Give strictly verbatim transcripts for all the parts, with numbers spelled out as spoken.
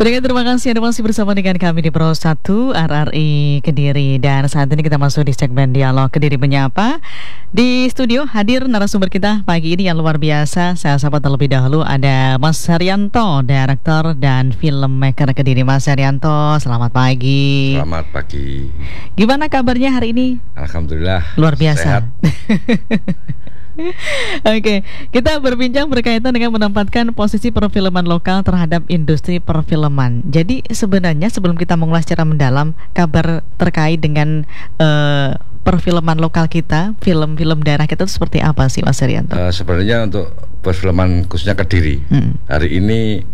Berikan terima kasih Anda masih bersama dengan kami di Pro satu R R I Kediri. Dan saat ini kita masuk di segmen Dialog Kediri Menyapa. Di studio hadir narasumber kita pagi ini yang luar biasa. Saya sapa terlebih dahulu ada Mas Haryanto, Direktur dan Filmmaker Kediri. Mas Haryanto, selamat pagi. Selamat pagi. Gimana kabarnya hari ini? Alhamdulillah. Luar biasa. Sehat. Oke, kita berbincang berkaitan dengan menempatkan posisi perfilman lokal terhadap industri perfilman. Jadi sebenarnya sebelum kita mengulas secara mendalam kabar terkait dengan uh, perfilman lokal kita, film-film daerah kita itu seperti apa sih, Mas Haryanto? Uh, sebenarnya untuk perfilman khususnya Kediri, hmm. hari ini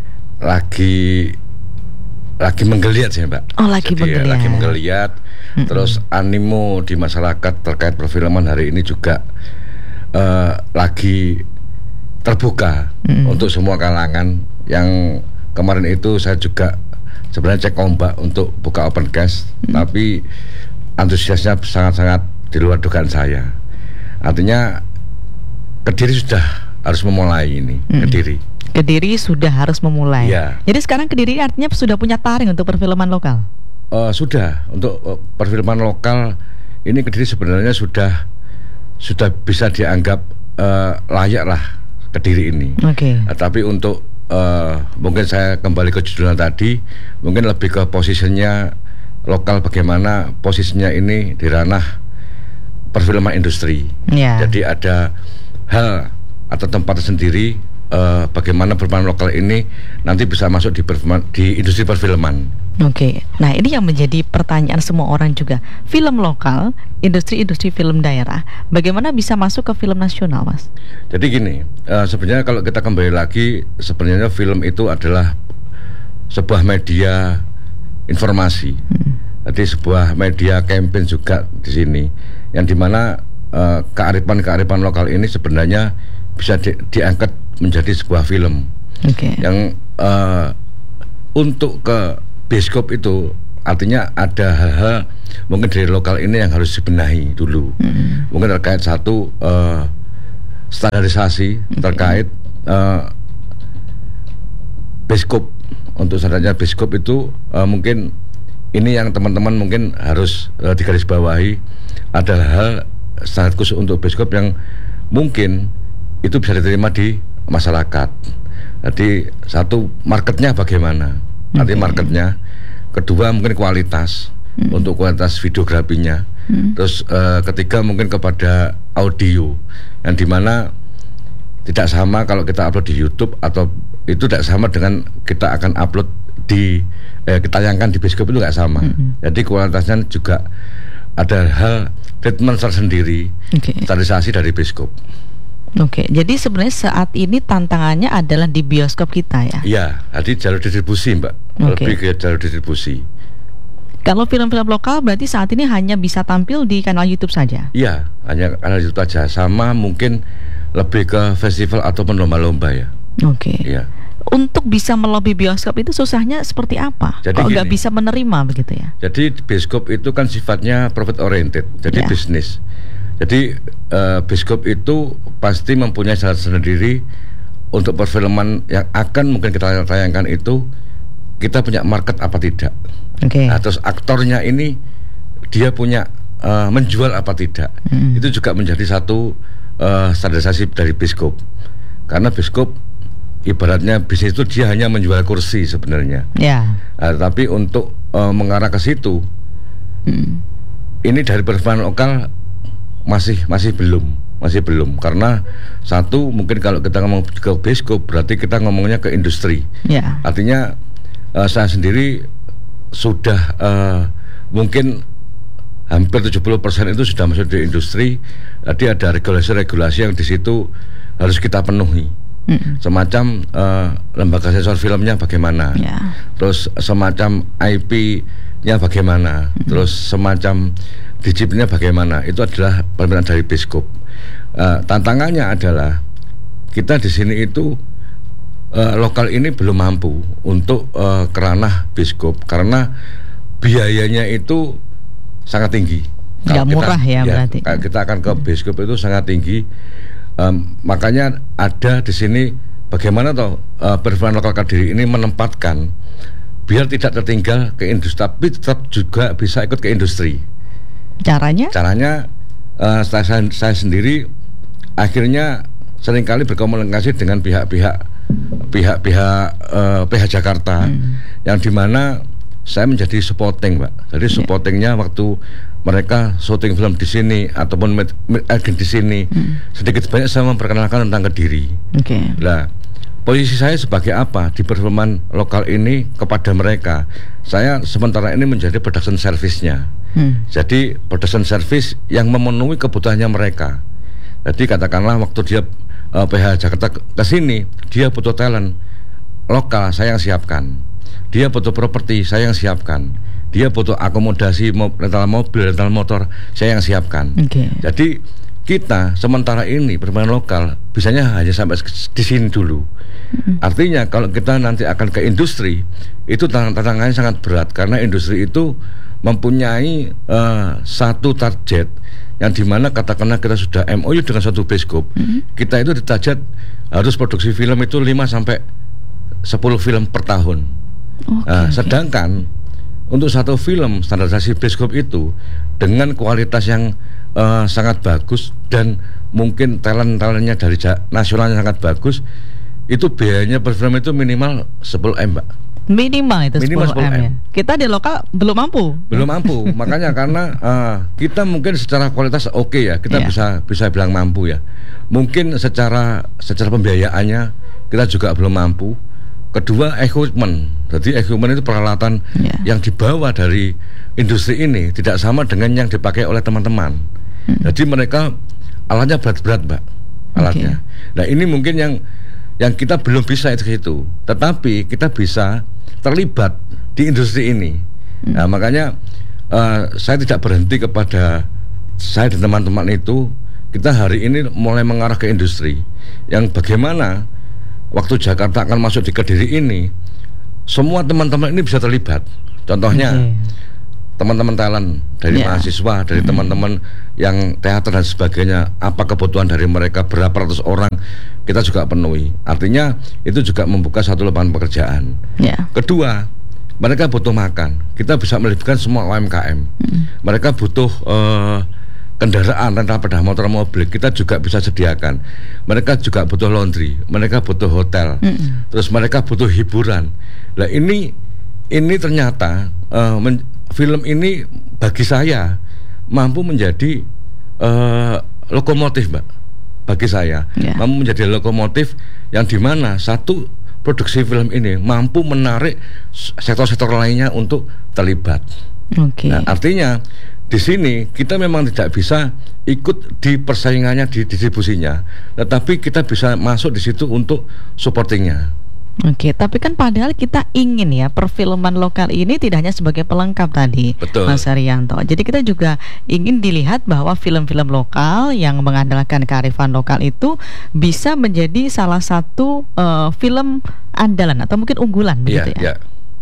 lagi lagi menggeliat sih, Mbak. Oh, lagi Jadi, menggeliat. Lagi menggeliat. Hmm. Terus animo di masyarakat terkait perfilman hari ini juga Uh, lagi terbuka mm. untuk semua kalangan. Yang kemarin itu saya juga sebenarnya cek ombak untuk buka open cast, mm. tapi antusiasnya sangat-sangat di luar dugaan saya. Artinya Kediri sudah harus memulai ini. mm. Kediri Kediri sudah harus memulai. Ya. Jadi sekarang Kediri artinya sudah punya taring untuk perfilman lokal? Uh, sudah untuk uh, perfilman lokal ini Kediri sebenarnya sudah sudah bisa dianggap uh, layak lah Kediri ini. Oke. Okay. Uh, tapi untuk uh, mungkin saya kembali ke judulnya tadi, mungkin lebih ke posisinya lokal, bagaimana posisinya ini di ranah perfilman industri. Yeah. Jadi ada hal atau tempat sendiri uh, bagaimana perfilman lokal ini nanti bisa masuk di, perfilman, di industri perfilman. Oke, nah ini yang menjadi pertanyaan semua orang juga. Film lokal, industri-industri film daerah, bagaimana bisa masuk ke film nasional, Mas? Jadi gini, uh, sebenarnya kalau kita kembali lagi, sebenarnya film itu adalah sebuah media informasi. Hmm. Jadi sebuah media campaign juga di sini, yang dimana uh, kearifan-kearifan lokal ini sebenarnya bisa di, diangkat menjadi sebuah film. Oke. Yang uh, untuk ke bioskop itu artinya ada hal-hal mungkin dari lokal ini yang harus dibenahi dulu. Hmm. Mungkin terkait satu uh, standarisasi okay. terkait uh, bioskop. Untuk standarnya bioskop itu uh, mungkin ini yang teman-teman mungkin harus uh, digarisbawahi adalah hal standar khusus untuk bioskop yang mungkin itu bisa diterima di masyarakat. Jadi satu marketnya bagaimana? Nanti marketnya, kedua mungkin kualitas hmm. untuk kualitas videografinya, hmm. terus uh, ketiga mungkin kepada audio yang dimana tidak sama kalau kita upload di YouTube atau itu tidak sama dengan kita akan upload di eh, kita tayangkan di bioskop, itu nggak sama. Hmm. Jadi kualitasnya juga ada hal treatment tersendiri, okay. standarisasi dari bioskop. Oke, jadi sebenarnya saat ini tantangannya adalah di bioskop kita ya? Iya, jadi jalur distribusi, Mbak. Okay. Lebih ke jalur distribusi. Kalau film-film lokal berarti saat ini hanya bisa tampil di kanal YouTube saja? Iya, hanya kanal YouTube saja. Sama mungkin lebih ke festival ataupun lomba-lomba ya. Oke. Okay. Iya. Untuk bisa melobi bioskop itu susahnya seperti apa? Jadi kok nggak bisa menerima begitu ya? Jadi bioskop itu kan sifatnya profit oriented, jadi yeah. bisnis. Jadi uh, bioskop itu pasti mempunyai syarat sendiri untuk perfilman yang akan mungkin kita tayangkan itu kita punya market apa tidak. Okay. Nah, terus aktornya ini dia punya uh, menjual apa tidak. Hmm. Itu juga menjadi satu uh, standarisasi dari bioskop. Karena bioskop ibaratnya bisnis itu dia hanya menjual kursi sebenarnya. Yeah. Nah, tapi untuk uh, mengarah ke situ, hmm. ini dari perfilman lokal masih masih belum masih belum karena satu mungkin kalau kita ngomong ke bioskop berarti kita ngomongnya ke industri. Yeah. Artinya uh, saya sendiri sudah uh, mungkin hampir tujuh puluh persen itu sudah masuk di industri. Jadi ada regulasi-regulasi yang di situ harus kita penuhi. Mm. Semacam uh, lembaga sensor filmnya bagaimana, yeah. terus semacam I P-nya bagaimana, mm. terus semacam digitnya bagaimana, itu adalah permintaan dari bioskop. Uh, tantangannya adalah kita di sini itu uh, lokal ini belum mampu untuk uh, keranah bioskop karena biayanya itu sangat tinggi. Tidak murah ya, ya berarti. Kita akan ke bioskop itu sangat tinggi. Um, makanya ada di sini bagaimana toh uh, perfilman lokal Kediri ini menempatkan biar tidak tertinggal ke industri, tapi tetap juga bisa ikut ke industri. Caranya? Caranya uh, saya, saya sendiri akhirnya seringkali berkomunikasi dengan pihak-pihak pihak-pihak uh, P H Jakarta, hmm. yang dimana saya menjadi supporting, Mbak. Jadi supportingnya waktu mereka syuting film di sini ataupun agen di sini, hmm. sedikit banyak saya memperkenalkan tentang Kediri. Okay. Nah, posisi saya sebagai apa di perfilman lokal ini kepada mereka? Saya sementara ini menjadi production service-nya. Hmm. Jadi production service yang memenuhi kebutuhannya mereka. Jadi katakanlah waktu dia uh, P H Jakarta ke sini, dia butuh talent lokal, saya yang siapkan. Dia butuh properti, saya yang siapkan. Dia butuh akomodasi rental mobil, rental motor, saya yang siapkan. Okay. Jadi kita sementara ini perfilman lokal bisanya hanya sampai di sini dulu. Mm-hmm. Artinya kalau kita nanti akan ke industri, itu tantangannya sangat berat karena industri itu mempunyai uh, satu target yang dimana katakanlah kita sudah M O U dengan satu bioskop, mm-hmm. kita itu ditarget harus produksi film itu lima sampai sepuluh film per tahun. Okay, nah, okay. Sedangkan untuk satu film standarisasi bioskop itu dengan kualitas yang uh, sangat bagus dan mungkin talent-talentnya dari nasionalnya sangat bagus, itu biayanya per film itu minimal sepuluh M, Mbak. Minimal itu minimal sepuluh M, ya? Kita di lokal belum mampu. Belum mampu. Makanya karena uh, kita mungkin secara kualitas oke okay ya, kita yeah. bisa bisa bilang mampu ya. Mungkin secara secara pembiayaannya kita juga belum mampu. Kedua, equipment. Jadi equipment itu peralatan yeah. yang dibawa dari industri ini tidak sama dengan yang dipakai oleh teman-teman. Hmm. Jadi mereka alatnya berat-berat, Mbak. Alatnya. Okay. Nah, ini mungkin yang yang kita belum bisa itu situ. Tetapi kita bisa terlibat di industri ini. Hmm. Nah, makanya uh, saya tidak berhenti kepada saya dan teman-teman itu. Kita hari ini mulai mengarah ke industri yang bagaimana waktu Jakarta akan masuk di Kediri ini, semua teman-teman ini bisa terlibat. Contohnya okay. teman-teman talent dari yeah. mahasiswa, dari mm-hmm. teman-teman yang teater dan sebagainya, apa kebutuhan dari mereka, berapa ratus orang kita juga penuhi. Artinya itu juga membuka satu lapangan pekerjaan. Yeah. Kedua, mereka butuh makan. Kita bisa melibatkan semua U M K M. Mm. Mereka butuh uh, kendaraan, rental sepeda motor, mobil, kita juga bisa sediakan. Mereka juga butuh laundry, mereka butuh hotel, mm-hmm. terus mereka butuh hiburan. Nah ini ini ternyata uh, men, film ini bagi saya mampu menjadi uh, lokomotif, Mbak. Bagi saya yeah. mampu menjadi lokomotif yang dimana satu produksi film ini mampu menarik sektor-sektor lainnya untuk terlibat. Okay. Nah, artinya di sini kita memang tidak bisa ikut di persaingannya di distribusinya, tetapi kita bisa masuk di situ untuk supportingnya. Oke, tapi kan padahal kita ingin ya perfilman lokal ini tidak hanya sebagai pelengkap tadi, betul, Mas Arianto. Jadi kita juga ingin dilihat bahwa film-film lokal yang mengandalkan kearifan lokal itu bisa menjadi salah satu uh, film andalan atau mungkin unggulan, begitu ya? Ya.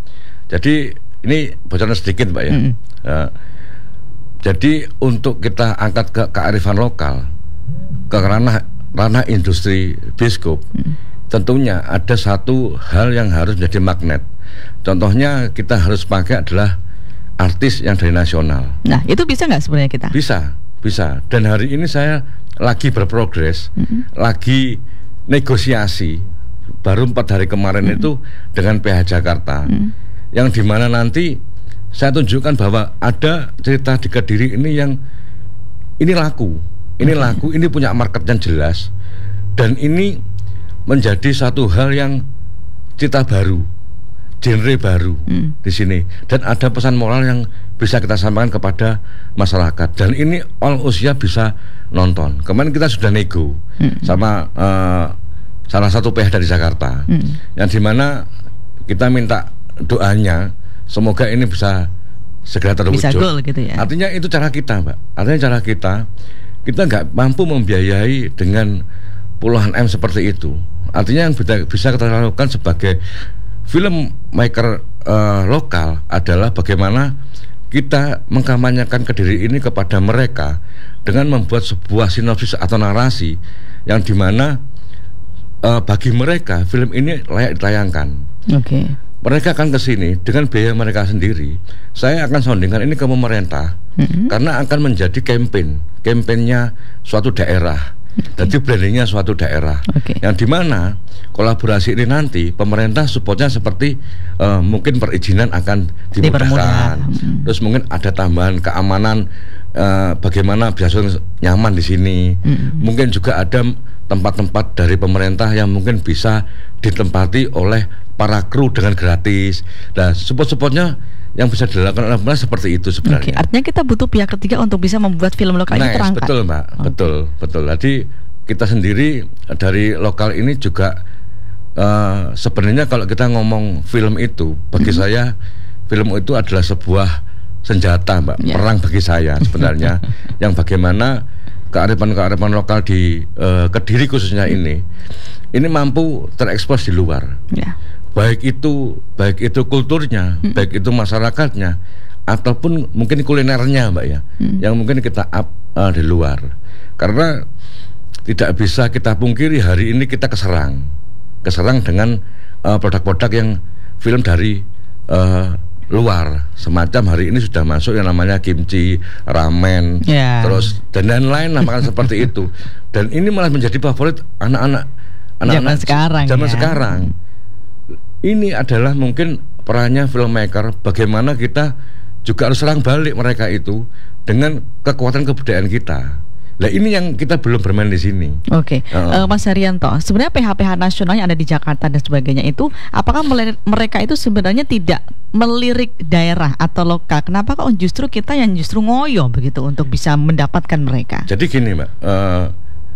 Jadi ini bocoran sedikit, Mbak ya. Mm. Uh, Jadi untuk kita angkat ke kearifan lokal, ke ranah ranah industri bioskop, hmm. tentunya ada satu hal yang harus menjadi magnet. Contohnya kita harus pakai adalah artis yang dari nasional. Nah, itu bisa nggak sebenarnya kita? Bisa, bisa. Dan hari ini saya lagi berprogres, hmm. lagi negosiasi. Baru empat hari kemarin hmm. itu dengan P H Jakarta, hmm. yang dimana nanti saya tunjukkan bahwa ada cerita di Kediri ini yang ini laku, ini okay. laku, ini punya market yang jelas, dan ini menjadi satu hal yang cerita baru, genre baru hmm. di sini, dan ada pesan moral yang bisa kita sampaikan kepada masyarakat, dan ini all usia bisa nonton. Kemarin kita sudah nego hmm. sama uh, salah satu P H dari Jakarta, hmm. yang dimana kita minta doanya. Semoga ini bisa segera terwujud. Bisa goal gitu ya. Artinya itu cara kita, Mbak. Artinya cara kita, kita nggak mampu membiayai dengan puluhan M seperti itu. Artinya yang bisa, bisa kita lakukan sebagai filmmaker uh, lokal adalah bagaimana kita mengkampanyekan Kediri ini kepada mereka dengan membuat sebuah sinopsis atau narasi yang dimana uh, bagi mereka film ini layak ditayangkan. Oke. Okay. Mereka akan ke sini dengan biaya mereka sendiri. Saya akan soundingkan ini ke pemerintah, mm-hmm. karena akan menjadi campaign, campaignnya suatu daerah. Okay. Jadi brandingnya suatu daerah, okay. yang dimana kolaborasi ini nanti pemerintah supportnya seperti uh, mungkin perizinan akan dimudahkan, hmm. terus mungkin ada tambahan keamanan, uh, bagaimana biasa nyaman di sini, hmm. mungkin juga ada tempat-tempat dari pemerintah yang mungkin bisa ditempati oleh para kru dengan gratis. Nah, support-supportnya yang bisa dilakukan oleh pemerintah seperti itu sebenarnya. Oke, artinya kita butuh pihak ketiga untuk bisa membuat film lokal nah, ini terangkat. Betul, Mbak. Okay. Betul, betul. Jadi kita sendiri dari lokal ini juga uh, sebenarnya kalau kita ngomong film itu, bagi mm-hmm. saya film itu adalah sebuah senjata, Mbak. Yeah. Perang bagi saya sebenarnya yang bagaimana kearifan-kearifan lokal di uh, Kediri khususnya ini ini mampu terekspos di luar. Yeah. Baik itu baik itu kulturnya, hmm. baik itu masyarakatnya, ataupun mungkin kulinernya, Mbak ya, hmm. yang mungkin kita up uh, di luar. Karena tidak bisa kita pungkiri hari ini kita keserang, keserang dengan uh, produk-produk yang film dari uh, luar. Semacam hari ini sudah masuk yang namanya kimchi, ramen, yeah. terus dan lain-lain lah makan seperti itu. Dan ini malah menjadi favorit anak-anak anak-anak zaman sekarang. Zaman ya. sekarang. Ini adalah mungkin perannya filmmaker, bagaimana kita juga harus serang balik mereka itu dengan kekuatan kebudayaan kita. Nah ini yang kita belum bermain di sini. Oke, okay. uh, uh, Mas Haryanto, sebenarnya P H P H nasional yang ada di Jakarta dan sebagainya itu, apakah mereka itu sebenarnya tidak melirik daerah atau lokal? Kenapa kok justru kita yang justru ngoyo begitu untuk bisa mendapatkan mereka? Jadi gini, Mbak, uh,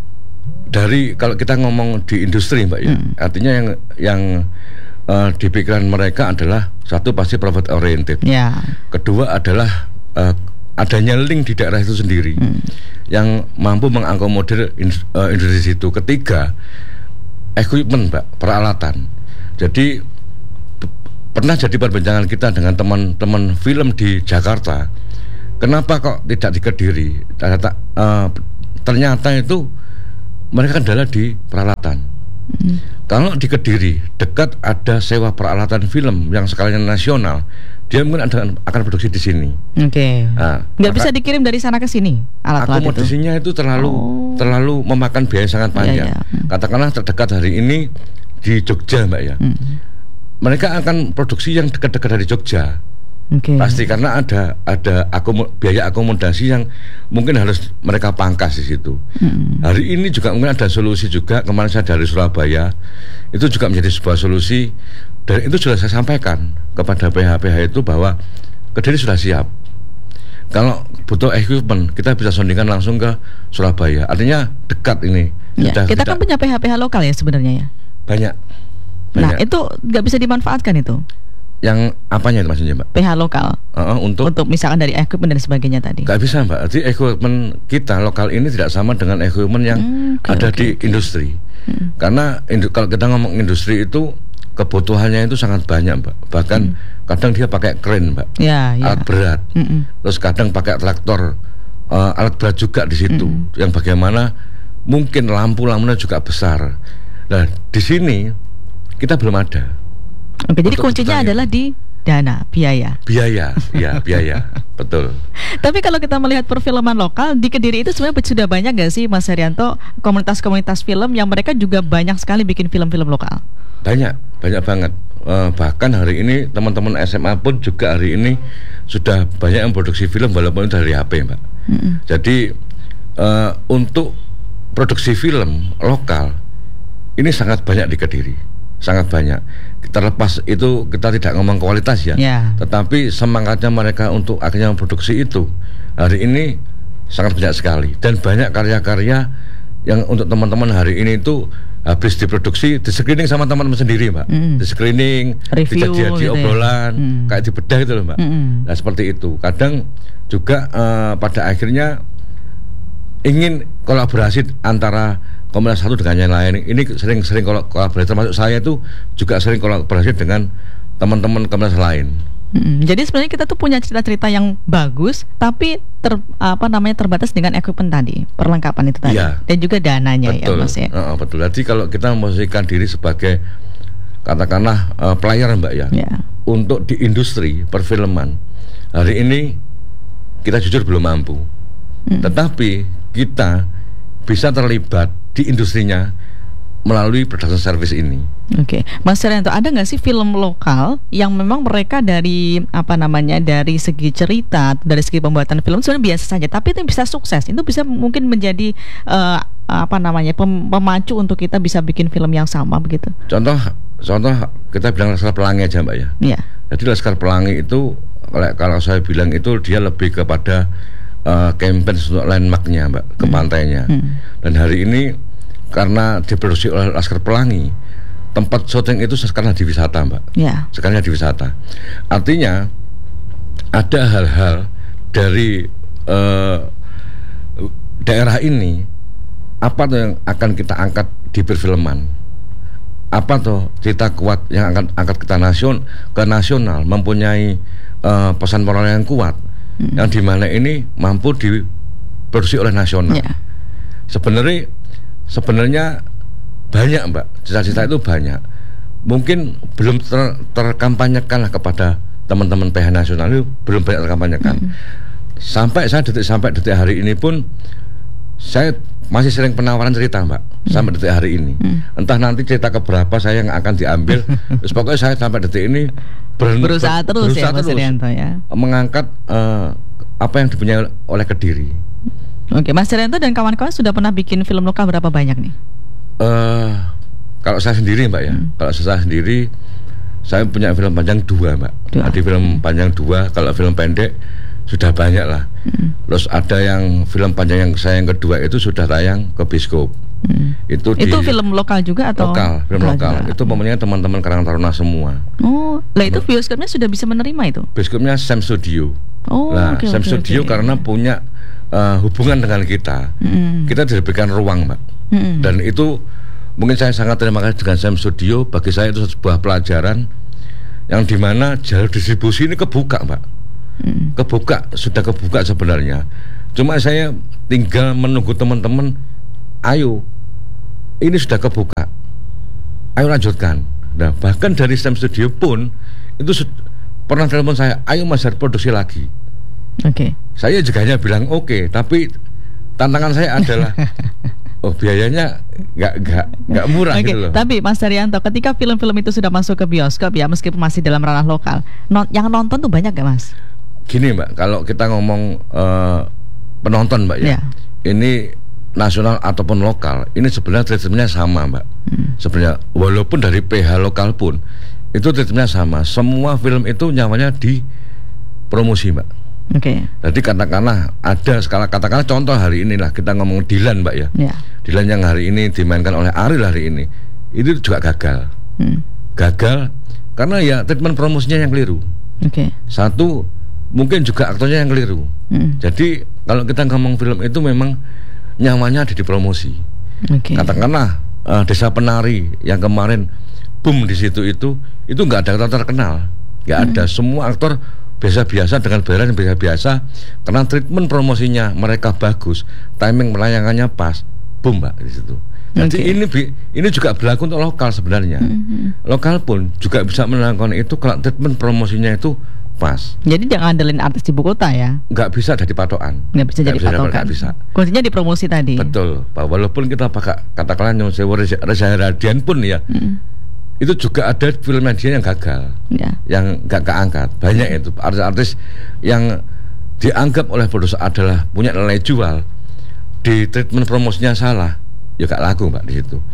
dari kalau kita ngomong di industri, Mbak ya, hmm. artinya yang yang Uh, di pikiran mereka adalah satu pasti profit oriented, yeah. kedua adalah uh, adanya link di daerah itu sendiri hmm. yang mampu mengakomodir in- uh, industri itu, ketiga equipment, Mbak, peralatan. Jadi p- pernah jadi perbincangan kita dengan teman-teman film di Jakarta, kenapa kok tidak di Kediri? Ternyata, uh, ternyata itu mereka kendala di peralatan. Hmm. Kalau di Kediri dekat ada sewa peralatan film yang skala nasional, dia mungkin ada, akan produksi di sini. Oke. Okay. Nah, nggak bisa dikirim dari sana ke sini alat-alat itu. Akomodasinya itu terlalu oh. terlalu memakan biaya sangat panjang. Yeah, yeah. Katakanlah terdekat hari ini di Jogja, Mbak ya. Hmm. Mereka akan produksi yang dekat-dekat dari Jogja. Okay. Pasti karena ada ada akomo, biaya akomodasi yang mungkin harus mereka pangkas di situ. Hmm. Hari ini juga mungkin ada solusi juga, kemarin saya dari Surabaya itu juga menjadi sebuah solusi, dan itu sudah saya sampaikan kepada P H P H itu bahwa Kediri sudah siap. Kalau butuh equipment kita bisa sondingkan langsung ke Surabaya, artinya dekat ini. Ya, sudah, kita tidak, kan punya P H P H lokal ya sebenarnya ya. Banyak. banyak. Nah itu nggak bisa dimanfaatkan itu. Yang apanya itu maksudnya, Mbak? P H lokal. Uh, untuk untuk misalkan dari equipment dan sebagainya tadi. Gak bisa, Mbak. Jadi equipment kita lokal ini tidak sama dengan equipment yang hmm, okay, ada okay, di okay. industri. Hmm. Karena indu- kalau kita ngomong industri itu kebutuhannya itu sangat banyak, Mbak. Bahkan hmm. kadang dia pakai crane, Mbak. Ya, ya. Alat berat. Hmm. Terus kadang pakai traktor, uh, alat berat juga di situ. Hmm. Yang bagaimana mungkin lampu-lampunya juga besar. Nah, di sini kita belum ada. Oke, jadi kuncinya adalah di dana, biaya. Biaya, ya biaya, betul. Tapi kalau kita melihat perfilman lokal di Kediri itu sebenarnya sudah banyak gak sih, Mas Haryanto, komunitas-komunitas film yang mereka juga banyak sekali bikin film-film lokal? Banyak, banyak banget. Uh, bahkan hari ini teman-teman S M A pun juga hari ini sudah banyak yang produksi film walaupun itu dari H P, Mbak. Mm-hmm. Jadi uh, untuk produksi film lokal ini sangat banyak di Kediri. Sangat banyak. Terlepas itu kita tidak ngomong kualitas ya, yeah. tetapi semangatnya mereka untuk akhirnya memproduksi itu hari ini sangat banyak sekali, dan banyak karya-karya yang untuk teman-teman hari ini itu habis diproduksi, di screening sama teman-teman sendiri, Mbak. Mm. Di screening, dijadi gitu obrolan, ya? mm. kayak dibedah itu loh, Mbak. Mm. Nah seperti itu. Kadang juga uh, pada akhirnya ingin kolaborasi antara komunitas satu dengan yang lain. Ini sering-sering kolaborasi, termasuk saya itu juga sering kolaborasi dengan teman-teman komunitas lain. Mm-mm. Jadi sebenarnya kita tuh punya cerita-cerita yang bagus, tapi ter, apa namanya terbatas dengan equipment tadi, perlengkapan itu tadi, ya. Dan juga dananya. Betul. Ya Mas ya. Uh, betul. Jadi kalau kita memposisikan diri sebagai katakanlah uh, player Mbak ya, ya, untuk di industri perfilman hari ini kita jujur belum mampu, mm. tetapi kita bisa terlibat di industrinya melalui production service ini. Oke, Mas Surianto, ada nggak sih film lokal yang memang mereka dari apa namanya dari segi cerita, dari segi pembuatan film sebenarnya biasa saja, tapi itu bisa sukses, itu bisa mungkin menjadi uh, apa namanya pem- pemacu untuk kita bisa bikin film yang sama begitu? Contoh, contoh kita bilang Laskar Pelangi aja Mbak ya. Iya. Jadi Laskar Pelangi itu kalau saya bilang itu dia lebih kepada uh, campaign untuk landmarknya Mbak, ke hmm. pantainya. Hmm. Dan hari ini karena diproduksi oleh Laskar Pelangi, tempat syuting itu sekarang di wisata Mbak. Ya. Sekarang di wisata. Artinya ada hal-hal dari uh, daerah ini, apa tuh yang akan kita angkat di perfilman? Apa tuh cerita kuat yang akan angkat kita nasion ke nasional, mempunyai uh, pesan moral yang kuat, hmm. yang dimana ini mampu diproduksi oleh nasional. Ya. Sebenarnya Sebenarnya banyak Mbak, cita-cita itu banyak. Mungkin belum ter, terkampanyekan lah kepada teman-teman P H nasional itu belum banyak terkampanyekan. Hmm. Sampai saya detik sampai detik hari ini pun saya masih sering penawaran cerita Mbak, hmm. sampai detik hari ini. Hmm. Entah nanti cerita keberapa saya yang akan diambil. Terus pokoknya saya sampai detik ini ber, berusaha ber, terus berusaha ya Mas Surianto ya. Mengangkat uh, apa yang dipunyai oleh Kediri. Oke, Mas Surianto dan kawan-kawan sudah pernah bikin film lokal berapa banyak nih? Uh, kalau saya sendiri Mbak ya, hmm. kalau saya sendiri saya punya film panjang dua Mbak. Dua. Ada film panjang dua, kalau film pendek sudah banyak lah. Hmm. Terus ada yang film panjang yang saya yang kedua itu sudah tayang ke bioskop. Hmm. Itu di, itu film lokal juga atau lokal, film lokal. lokal. Itu pemenangnya teman-teman Karang Taruna semua. Oh, lah itu bioskopnya sudah bisa menerima itu? Bioskopnya Sam Studio. Oh, nah, okay, Sam okay, Studio okay. karena punya uh, hubungan dengan kita, mm. kita diberikan ruang, Mbak. Mm. Dan itu mungkin saya sangat terima kasih dengan Sam Studio. Bagi saya itu sebuah pelajaran yang dimana jalur distribusi ini kebuka, Mbak. Mm. Kebuka, sudah kebuka sebenarnya. Cuma saya tinggal menunggu teman-teman. Ayo, ini sudah kebuka. Ayo lanjutkan. Nah, bahkan dari Sam Studio pun itu pernah telepon saya, ayo Mas Har produksi lagi. Oke. Okay. Saya juga hanya bilang oke, okay, tapi tantangan saya adalah oh biayanya nggak nggak nggak murah okay, gitu loh. Tapi Mas Surianto, ketika film-film itu sudah masuk ke bioskop ya, meskipun masih dalam ranah lokal, non, yang nonton tuh banyak gak Mas? Gini Mbak, kalau kita ngomong uh, penonton Mbak ya, yeah. ini nasional ataupun lokal, ini sebenarnya treatmentnya sama Mbak. Hmm. Sebenarnya walaupun dari P H lokal pun itu treatmentnya sama. Semua film itu nyawanya di promosi Mbak. Oke. Okay. Jadi katakanlah ada skala katakanlah contoh hari inilah kita ngomong Dilan Mbak ya. Yeah. Dilan yang hari ini dimainkan oleh Ariel hari ini itu juga gagal. Hmm. Gagal karena ya treatment promosinya yang keliru. Oke. Okay. Satu mungkin juga aktornya yang keliru. Hmm. Jadi kalau kita ngomong film itu memang nyawanya ada di promosi. Okay. Katakanlah uh, Desa Penari yang kemarin boom di situ itu itu nggak ada aktor terkenal, nggak hmm. ada, semua aktor biasa-biasa dengan bayaran yang biasa-biasa karena treatment promosinya mereka bagus, timing pelayanannya pas, boom Mbak di situ. Jadi okay. ini ini juga berlaku untuk lokal sebenarnya. Hmm. Lokal pun juga bisa melakukan itu kalau treatment promosinya itu pas. Jadi jangan andelin artis di ibu kota ya? Nggak bisa jadi patokan. Nggak bisa jadi patokan. Nggak bisa. Kuncinya di promosi tadi. Betul. Walaupun kita pakai katakanlah Nyon Sewu Reza Radian pun ya. Hmm. Itu juga ada film dia yang gagal, ya. Yang gak keangkat. Banyak itu artis-artis yang dianggap oleh produser adalah punya nilai jual, di treatment promosinya salah, ya gak laku Mbak di situ.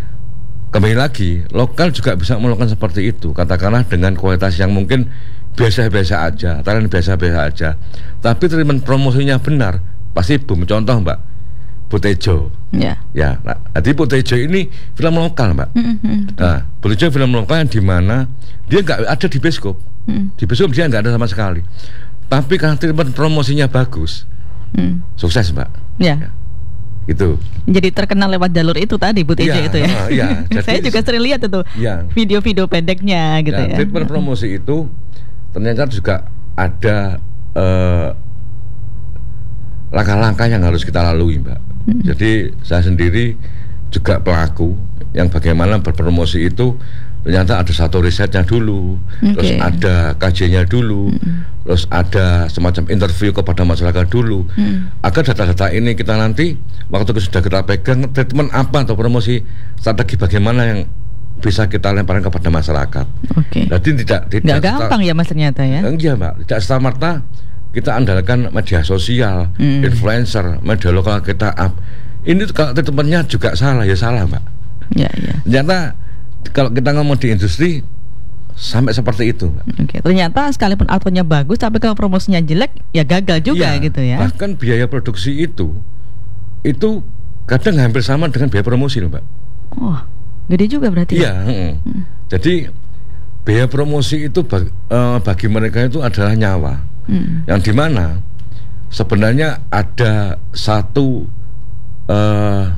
Kembali lagi, lokal juga bisa melakukan seperti itu. Katakanlah dengan kualitas yang mungkin biasa-biasa aja, talent biasa-biasa aja, tapi treatment promosinya benar, pasti boom. Contoh Mbak, Butejo, ya, ya. Nah, jadi Butejo ini film lokal, Mbak. Mm-hmm. Nah, Butejo film lokal yang dimana dia nggak ada di bioskop, mm. di bioskop dia nggak ada sama sekali. Tapi karena treatment promosinya bagus, mm. sukses, Mbak. Ya. Ya, itu. Jadi terkenal lewat jalur itu tadi Butejo ya, itu ya. Uh, ya. Jadi, saya juga sering lihat itu ya. Video-video pendeknya gitu ya. Treatment promosi itu ternyata juga ada uh, langkah-langkah yang harus kita lalui, Mbak. Hmm. Jadi saya sendiri juga pelaku yang bagaimana berpromosi itu ternyata ada satu risetnya dulu, okay. terus ada kajiannya dulu, hmm. terus ada semacam interview kepada masyarakat dulu, hmm. agar data-data ini kita nanti waktu sudah kita pegang treatment apa atau promosi strategi bagaimana yang bisa kita lemparkan kepada masyarakat. Oke. Okay. Jadi tidak tidak nggak gampang ya Mas ternyata ya? Iya Mbak, tidak serta-merta kita andalkan media sosial, hmm. influencer, media lokal kita up. Ini kalau treatmentnya juga salah ya salah Mbak. Ya ya. Ternyata kalau kita ngomong di industri sampai seperti itu Mbak. Oke. Ternyata sekalipun outputnya bagus, tapi kalau promosinya jelek ya gagal juga ya, gitu ya. Bahkan biaya produksi itu itu kadang hampir sama dengan biaya promosi loh Mbak. Oh, gede juga berarti. Iya. Ya? Hmm. Jadi biaya promosi itu bagi, uh, bagi mereka itu adalah nyawa. Hmm. Yang dimana sebenarnya ada satu uh,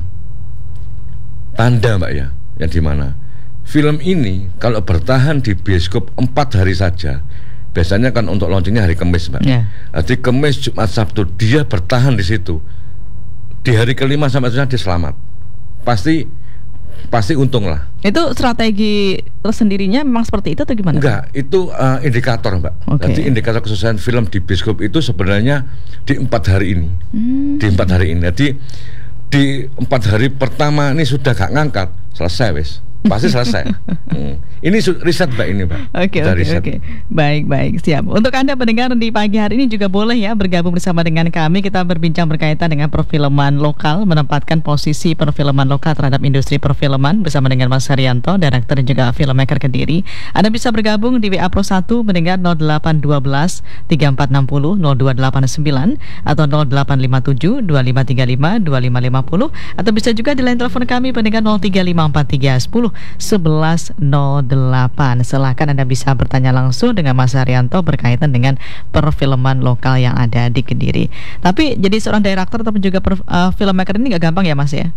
tanda Mbak ya, yang dimana film ini kalau bertahan di bioskop empat hari saja, biasanya kan untuk launchingnya hari Kamis Mbak. Yeah. Jadi Kamis, Jumat, Sabtu dia bertahan di situ. Di hari kelima sampai tujuh dia selamat. Pasti pasti untung lah. Itu strategi tersendirinya memang seperti itu atau gimana? Enggak, itu uh, indikator Mbak. Okay. Jadi indikator kesuksesan film di bioskop itu sebenarnya di empat hari ini. Hmm. Di empat hari ini. Jadi di empat hari pertama ini sudah gak ngangkat, selesai wes. Pasti selesai. hmm. Ini riset Mbak ini Mbak. Oke oke oke. Baik baik siap. Untuk Anda pendengar di pagi hari ini juga boleh ya bergabung bersama dengan kami. Kita berbincang berkaitan dengan perfilman lokal, menempatkan posisi perfilman lokal terhadap industri perfilman bersama dengan Mas Haryanto, Direktur dan juga filmmaker Kediri. Anda bisa bergabung di W A Pro satu mendengar nol delapan satu dua tiga empat enam nol nol dua delapan sembilan atau nol delapan lima tujuh dua lima tiga lima dua lima lima nol atau bisa juga di line telepon kami pendengar nol tiga lima empat tiga sepuluh sebelas nol delapan. Silahkan Anda bisa bertanya langsung dengan Mas Haryanto berkaitan dengan perfilman lokal yang ada di Kediri. Tapi jadi seorang director ataupun juga per, uh, filmmaker ini gak gampang ya Mas ya?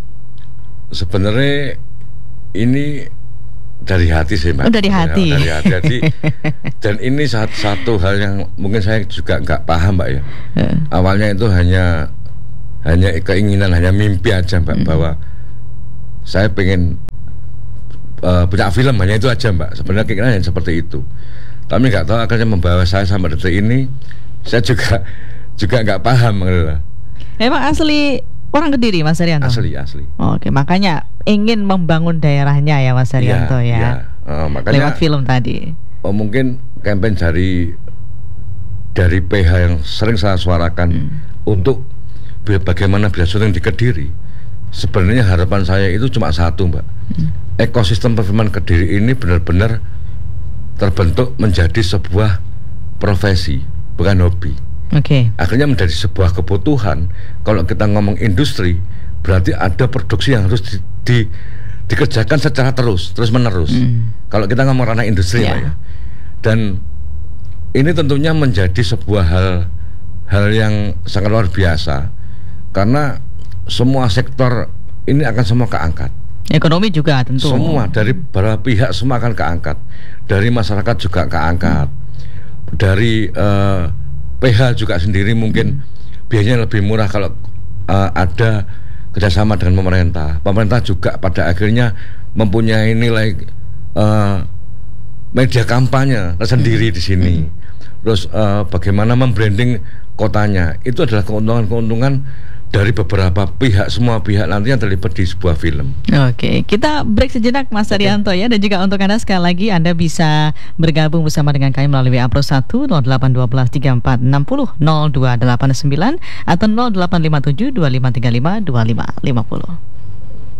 Sebenarnya ini dari hati sih Mbak. Oh, dari hati. Ya, dari hati. Jadi, dan ini satu, satu hal yang mungkin saya juga nggak paham Mbak ya. Uh. Awalnya itu hanya hanya keinginan, hanya mimpi aja Mbak, mm-hmm. bahwa saya pengen Uh, punya film, hanya itu aja Mbak. Sebenarnya keinginan yang seperti itu. Tapi nggak tahu akhirnya membawa saya sampai detik ini. Saya juga juga nggak paham gitu. Emang asli orang Kediri Mas Haryanto? Asli asli. Oke, makanya ingin membangun daerahnya ya Mas Haryanto ya. ya. Uh, makanya, lewat film tadi. Oh mungkin campaign dari dari P H yang sering saya suarakan hmm. untuk bagaimana bisa syuting di Kediri. Sebenarnya harapan saya itu cuma satu Mbak. Hmm. Ekosistem perfilman Kediri ini benar-benar terbentuk menjadi sebuah profesi, bukan hobi. Oke. Okay. Akhirnya menjadi sebuah kebutuhan. Kalau kita ngomong industri, berarti ada produksi yang harus di, di, dikerjakan secara terus, terus menerus. Hmm. Kalau kita ngomong ranah industri, yeah. Mbak ya. Dan ini tentunya menjadi sebuah hal hal yang sangat luar biasa, karena semua sektor ini akan semua keangkat. Ekonomi juga tentu. Semua dari beberapa pihak semua akan keangkat. Dari masyarakat juga keangkat. Hmm. Dari uh, P H juga sendiri mungkin hmm. biayanya lebih murah kalau uh, ada kerjasama dengan pemerintah. Pemerintah juga pada akhirnya mempunyai nilai uh, media kampanye tersendiri hmm. di sini. Hmm. Terus uh, bagaimana membranding kotanya, itu adalah keuntungan-keuntungan dari beberapa pihak, semua pihak nanti yang terlibat di sebuah film. Oke, kita break sejenak Mas Haryanto ya. Dan juga untuk Anda sekali lagi Anda bisa bergabung bersama dengan kami melalui W A Pro satu nol delapan satu dua tiga empat enam nol nol dua delapan sembilan atau nol delapan lima tujuh dua lima tiga lima dua lima lima nol.